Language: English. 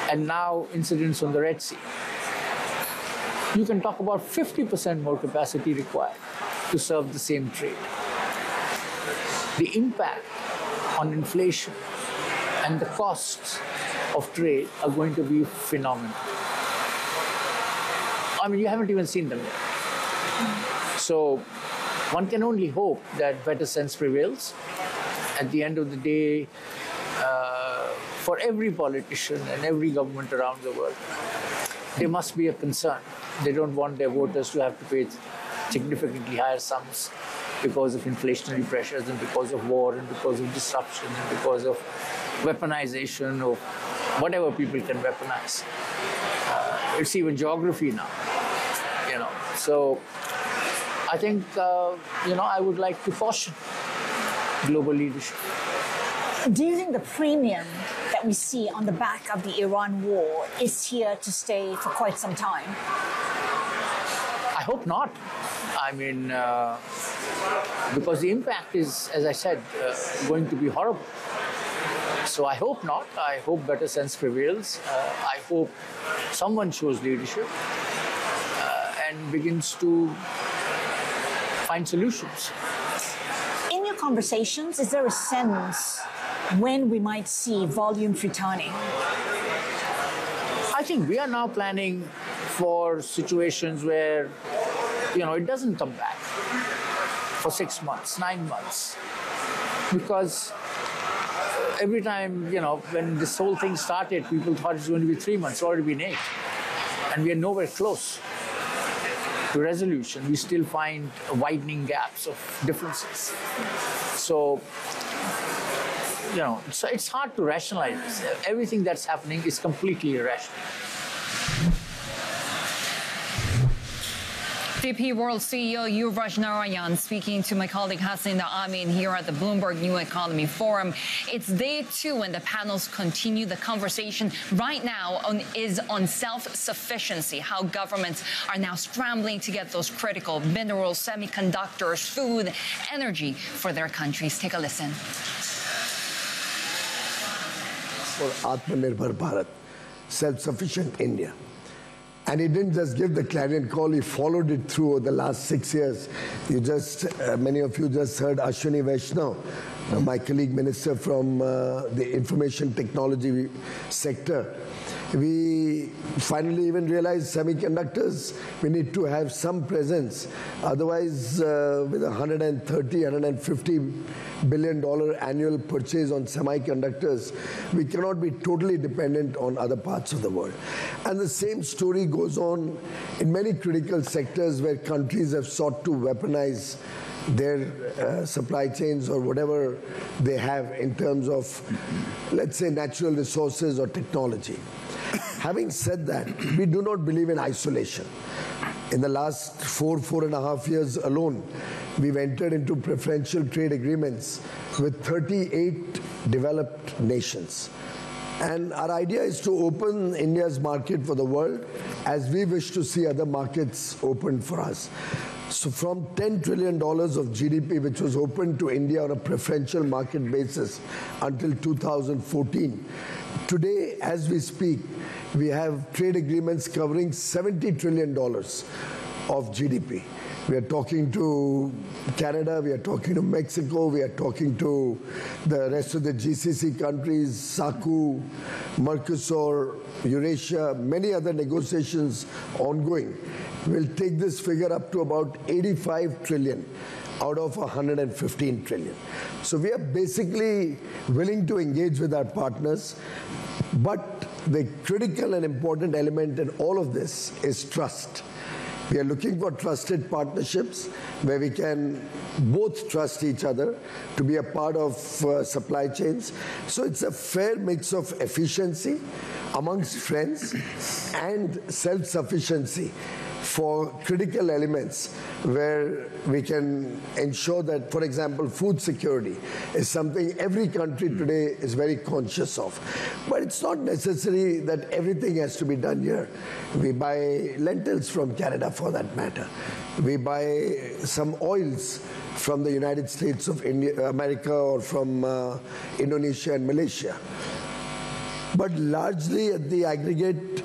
and now incidents on the Red Sea. You can talk about 50% more capacity required to serve the same trade. The impact on inflation and the costs of trade are going to be phenomenal. I mean, you haven't even seen them yet. So one can only hope that better sense prevails. At the end of the day, for every politician and every government around the world, there must be a concern. They don't want their voters to have to pay significantly higher sums because of inflationary pressures and because of war and because of disruption and because of weaponization of whatever people can weaponize. It's even geography now, you know. So I think, I would like to caution global leadership. Do you think the premium that we see on the back of the Iran war is here to stay for quite some time? I hope not. I mean, because the impact is, as I said, going to be horrible. So I hope not. I hope better sense prevails. I hope someone shows leadership and begins to find solutions. In your conversations, is there a sense when we might see volumes returning? I think we are now planning for situations where, it doesn't come back for 6 months, 9 months. Because every time, when this whole thing started, people thought it was going to be 3 months. It's already been 8. And we are nowhere close to resolution. We still find widening gaps of differences. So, it's hard to rationalize this. Everything that's happening is completely irrational. DP World CEO Yuvraj Narayan speaking to my colleague Hassan Amin here at the Bloomberg New Economy Forum. It's day 2 and the panels continue. The conversation right now is on self-sufficiency, how governments are now scrambling to get those critical minerals, semiconductors, food, energy for their countries. Take a listen. For Atmanirbhar Bharat, self-sufficient India. And he didn't just give the clarion call, he followed it through over the last 6 years. Many of you just heard Ashwini Vaishnaw, my colleague minister from the information technology sector. We finally even realized semiconductors, we need to have some presence. Otherwise, with $130, $150 billion annual purchase on semiconductors, we cannot be totally dependent on other parts of the world. And the same story goes on in many critical sectors where countries have sought to weaponize their supply chains or whatever they have in terms of, let's say, natural resources or technology. Having said that, we do not believe in isolation. In the last 4.5 years alone, we've entered into preferential trade agreements with 38 developed nations. And our idea is to open India's market for the world as we wish to see other markets opened for us. So from $10 trillion of GDP, which was opened to India on a preferential market basis until 2014, today, as we speak, we have trade agreements covering $70 trillion of GDP. We are talking to Canada, we are talking to Mexico, we are talking to the rest of the GCC countries, SACU, Mercosur, Eurasia, many other negotiations ongoing. We'll take this figure up to about 85 trillion out of 115 trillion. So we are basically willing to engage with our partners, but the critical and important element in all of this is trust. We are looking for trusted partnerships where we can both trust each other to be a part of supply chains. So it's a fair mix of efficiency amongst friends and self-sufficiency for critical elements where we can ensure that, for example, food security is something every country today is very conscious of. But it's not necessary that everything has to be done here. We buy lentils from Canada, for that matter. We buy some oils from the United States of America or from Indonesia and Malaysia. but largely at the aggregate